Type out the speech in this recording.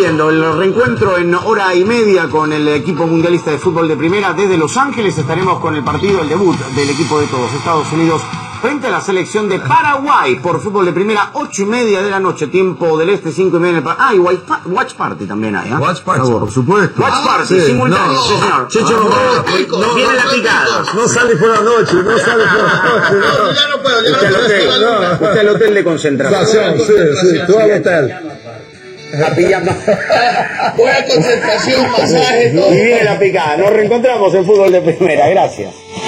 viendo el reencuentro en hora y media con el equipo mundialista de fútbol de primera desde Los Ángeles. Estaremos con el partido, el debut del equipo de todos Estados Unidos frente a la selección de Paraguay por fútbol de primera, 8:30 de la noche, tiempo del este, 5:30 en el y Watch Party también hay, ¿eh? Watch Party, por supuesto. Watch Party, sí, simultáneo, sí señor. Checho, no viene la picada. No sale por la noche, no sale por la noche. Ya no puedo, Usted al hotel de concentración. Sí, tú al hotel. A pijama. Voy a concentración, masaje, todo. Y viene la picada. Nos reencontramos en fútbol de primera. Gracias.